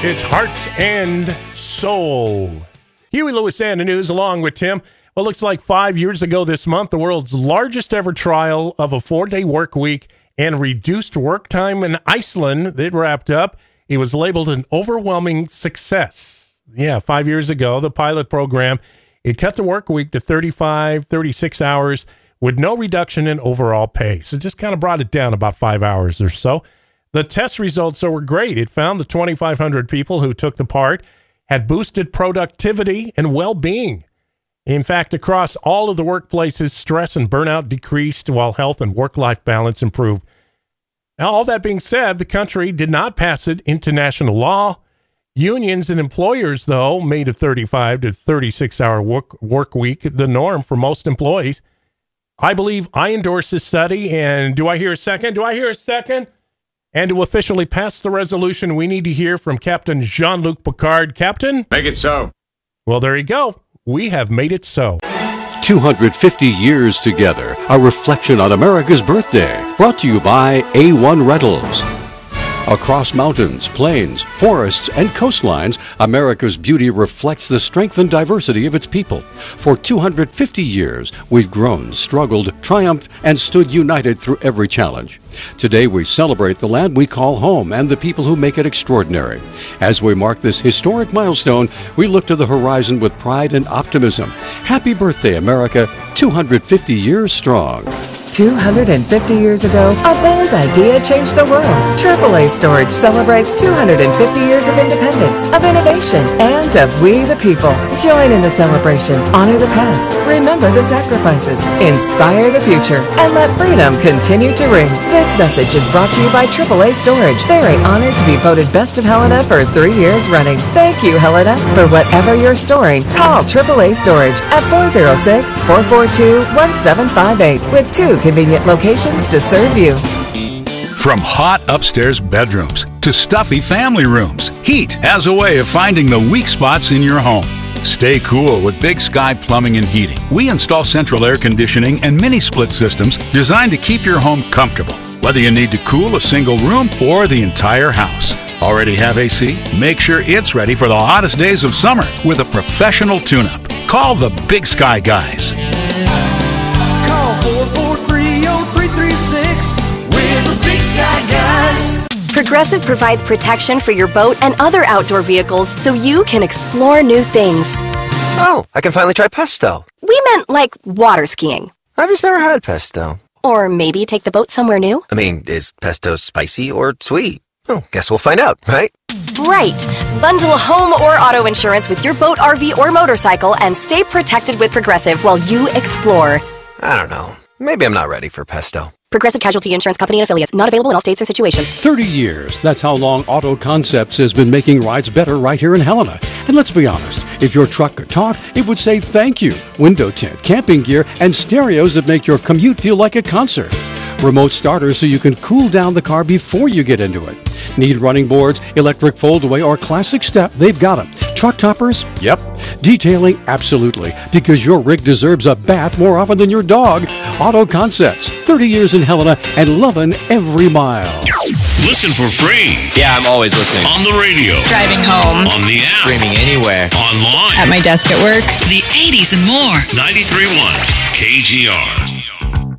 It's Heart and Soul. Huey Lewis and the News along with Tim. Well, it looks like 5 years ago this month, the world's largest ever trial of a 4-day work week and reduced work time in Iceland, it wrapped up. It was labeled an overwhelming success. Yeah, 5 years ago, the pilot program, it cut the work week to 35, 36 hours with no reduction in overall pay. So just kind of brought it down about 5 hours or so. The test results were great. It found the 2,500 people who took the part had boosted productivity and well-being. In fact, across all of the workplaces, stress and burnout decreased while health and work-life balance improved. Now, all that being said, the country did not pass it into national law. Unions and employers, though, made a 35 to 36-hour work week the norm for most employees. I believe I endorse this study, and do I hear a second? Do I hear a second? And to officially pass the resolution, we need to hear from Captain Jean-Luc Picard. Captain? Make it so. Well, there you go. We have made it so. 250 years together, a reflection on America's birthday. Brought to you by A1 Rentals. Across mountains, plains, forests, and coastlines, America's beauty reflects the strength and diversity of its people. For 250 years, we've grown, struggled, triumphed, and stood united through every challenge. Today, we celebrate the land we call home and the people who make it extraordinary. As we mark this historic milestone, we look to the horizon with pride and optimism. Happy birthday, America, 250 years strong. 250 years ago, a bold idea changed the world. AAA Storage celebrates 250 years of independence, of innovation, and of we the people. Join in the celebration, honor the past, remember the sacrifices, inspire the future, and let freedom continue to ring. This message is brought to you by AAA Storage. Very honored to be voted Best of Helena for 3 years running. Thank you, Helena. For whatever you're storing, call AAA Storage at 406-442-1758 with 2 convenient locations to serve you. From hot upstairs bedrooms to stuffy family rooms, heat has a way of finding the weak spots in your home. Stay cool with Big Sky Plumbing and Heating. We install central air conditioning and mini split systems designed to keep your home comfortable, whether you need to cool a single room or the entire house. Already have AC? Make sure it's ready for the hottest days of summer with a professional tune-up. Call the Big Sky guys. Call 443-0336. We're the Big Sky Guys. Progressive provides protection for your boat and other outdoor vehicles so you can explore new things. Oh, I can finally try pesto. We meant like water skiing. I've just never had pesto. Or maybe take the boat somewhere new. I mean, is pesto spicy or sweet? Oh, guess we'll find out, right? Right. Bundle home or auto insurance with your boat, RV, or motorcycle and stay protected with Progressive while you explore. I don't know. Maybe I'm not ready for pesto. Progressive Casualty Insurance Company and Affiliates. Not available in all states or situations. 30 years. That's how long Auto Concepts has been making rides better right here in Helena. And let's be honest, if your truck could talk, it would say thank you. Window tint, camping gear, and stereos that make your commute feel like a concert. Remote starters so you can cool down the car before you get into it. Need running boards, electric foldaway, or classic step? They've got them. Truck toppers? Yep. Detailing? Absolutely. Because your rig deserves a bath more often than your dog. Auto Concepts. 30 years in Helena and loving every mile. Listen for free. Yeah, I'm always listening. On the radio. Driving home. On the app. Streaming anywhere. Online. At my desk at work. The 80s and more. 93.1 KGR.